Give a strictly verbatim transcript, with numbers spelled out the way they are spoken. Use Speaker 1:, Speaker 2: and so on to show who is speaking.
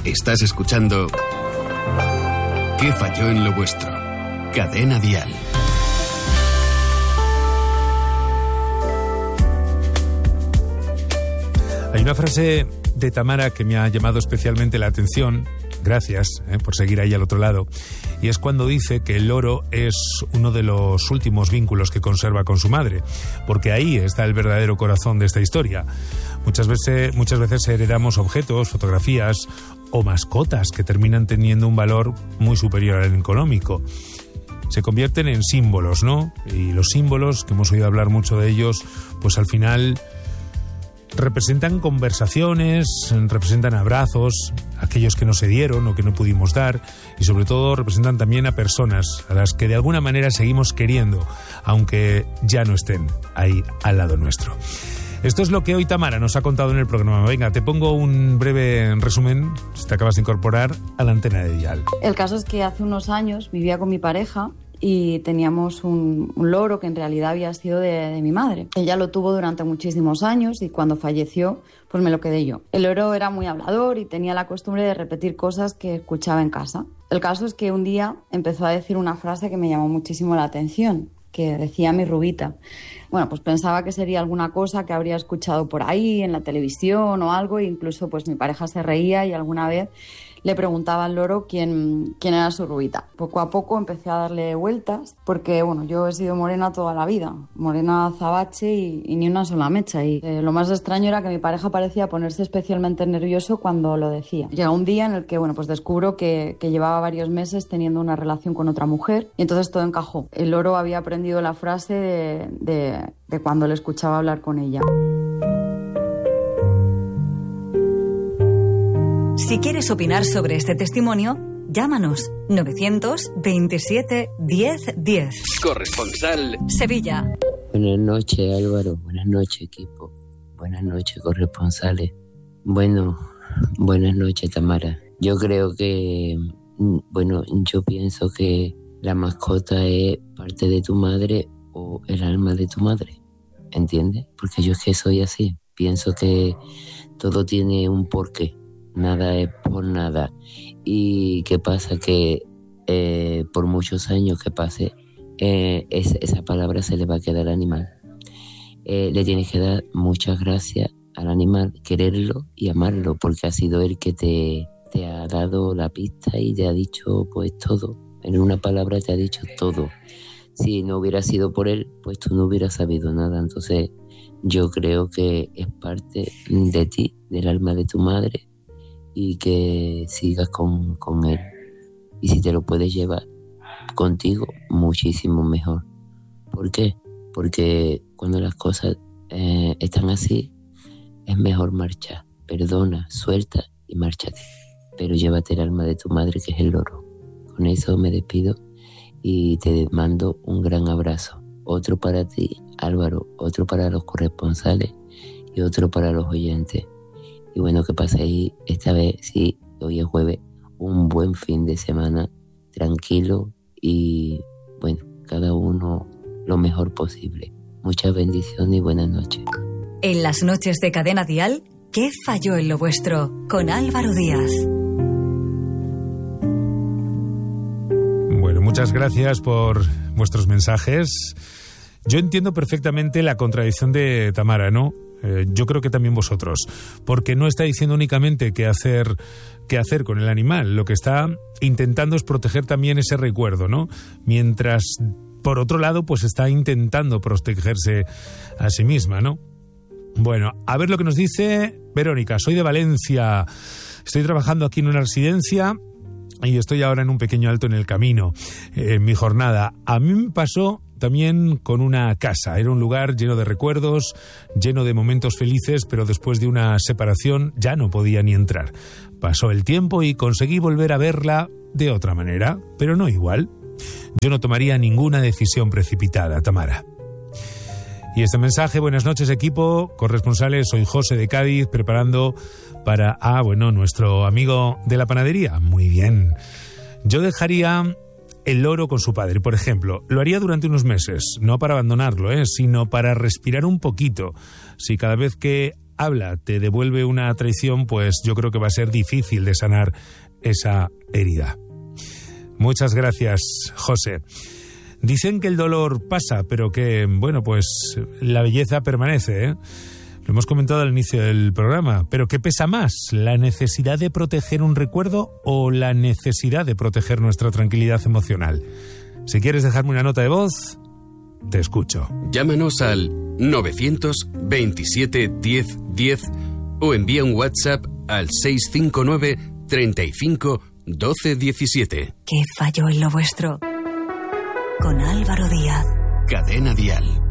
Speaker 1: Estás escuchando ¿Qué falló en lo vuestro? Cadena Dial.
Speaker 2: Hay una frase de Tamara que me ha llamado especialmente la atención. Gracias eh, por seguir ahí al otro lado. Y es cuando dice que el loro es uno de los últimos vínculos que conserva con su madre, porque ahí está el verdadero corazón de esta historia. Muchas veces, muchas veces heredamos objetos, fotografías o mascotas que terminan teniendo un valor muy superior al económico. Se convierten en símbolos, ¿no? Y los símbolos, que hemos oído hablar mucho de ellos, pues al final representan conversaciones, representan abrazos, aquellos que no se dieron o que no pudimos dar, y sobre todo representan también a personas a las que de alguna manera seguimos queriendo, aunque ya no estén ahí al lado nuestro. Esto es lo que hoy Tamara nos ha contado en el programa. Venga, te pongo un breve resumen, si te acabas de incorporar a la antena de Dial.
Speaker 3: El caso es que hace unos años vivía con mi pareja y teníamos un, un loro que en realidad había sido de, de mi madre. Ella lo tuvo durante muchísimos años y cuando falleció, pues me lo quedé yo. El loro era muy hablador y tenía la costumbre de repetir cosas que escuchaba en casa. El caso es que un día empezó a decir una frase que me llamó muchísimo la atención, que decía mi Rubita. Bueno, pues pensaba que sería alguna cosa que habría escuchado por ahí, en la televisión o algo, e incluso pues mi pareja se reía y alguna vez le preguntaba al loro quién, quién era su Rubita. Poco a poco empecé a darle vueltas, porque bueno, yo he sido morena toda la vida, morena azabache y, y ni una sola mecha. Y eh, lo más extraño era que mi pareja parecía ponerse especialmente nervioso cuando lo decía. Llega un día en el que bueno, pues descubro que, que llevaba varios meses teniendo una relación con otra mujer y entonces todo encajó. El loro había aprendido la frase de, de, de cuando le escuchaba hablar con ella.
Speaker 4: Si quieres opinar sobre este testimonio, llámanos novecientos veintisiete diez diez.
Speaker 1: Corresponsal
Speaker 4: Sevilla.
Speaker 5: Buenas noches, Álvaro. Buenas noches, equipo. Buenas noches, corresponsales. Bueno, buenas noches, Tamara. Yo creo que, bueno, yo pienso que la mascota es parte de tu madre o el alma de tu madre, ¿entiendes? Porque yo es que soy así. Pienso que todo tiene un porqué. Nada es por nada. ¿Y qué pasa? Que eh, por muchos años que pase, eh, es, esa palabra se le va a quedar al animal. Eh, le tienes que dar muchas gracias al animal, quererlo y amarlo, porque ha sido él que te, te ha dado la pista y te ha dicho pues todo. En una palabra te ha dicho todo. Si no hubiera sido por él, pues tú no hubieras sabido nada. Entonces yo creo que es parte de ti, del alma de tu madre, y que sigas con, con él. Y si te lo puedes llevar contigo, muchísimo mejor. ¿Por qué? Porque cuando las cosas eh, están así, es mejor marchar. Perdona, suelta y márchate. Pero llévate el alma de tu madre, que es el loro. Con eso me despido y te mando un gran abrazo. Otro para ti, Álvaro, otro para los corresponsales y otro para los oyentes. Y bueno, que paséis esta vez, sí, hoy es jueves, un buen fin de semana, tranquilo y, bueno, cada uno lo mejor posible. Muchas bendiciones y buenas noches.
Speaker 4: En las noches de Cadena Dial, ¿qué falló en lo vuestro? Con Álvaro Díaz.
Speaker 2: Bueno, muchas gracias por vuestros mensajes. Yo entiendo perfectamente la contradicción de Tamara, ¿no? Eh, yo creo que también vosotros, porque no está diciendo únicamente qué hacer, qué hacer con el animal, lo que está intentando es proteger también ese recuerdo, ¿no? Mientras, por otro lado, pues está intentando protegerse a sí misma, ¿no? Bueno, a ver lo que nos dice Verónica. Soy de Valencia, estoy trabajando aquí en una residencia y estoy ahora en un pequeño alto en el camino, eh, en mi jornada. A mí me pasó también con una casa. Era un lugar lleno de recuerdos, lleno de momentos felices, pero después de una separación ya no podía ni entrar. Pasó el tiempo y conseguí volver a verla de otra manera, pero no igual. Yo no tomaría ninguna decisión precipitada, Tamara. Y este mensaje: buenas noches, equipo, corresponsales, soy José de Cádiz, preparando para, ah, bueno, nuestro amigo de la panadería. Muy bien. Yo dejaría el loro con su padre, por ejemplo. Lo haría durante unos meses, no para abandonarlo, ¿eh? sino para respirar un poquito. Si cada vez que habla, te devuelve una traición, pues yo creo que va a ser difícil de sanar esa herida. Muchas gracias, José. Dicen que el dolor pasa, pero que, bueno, pues la belleza permanece, ¿eh? Lo hemos comentado al inicio del programa, pero ¿qué pesa más? ¿La necesidad de proteger un recuerdo o la necesidad de proteger nuestra tranquilidad emocional? Si quieres dejarme una nota de voz, te escucho.
Speaker 1: Llámanos al novecientos veintisiete diez diez o envía un WhatsApp al seiscientos cincuenta y nueve treinta y cinco doce diecisiete.
Speaker 4: ¿Qué falló en lo vuestro? Con Álvaro Díaz.
Speaker 1: Cadena Dial.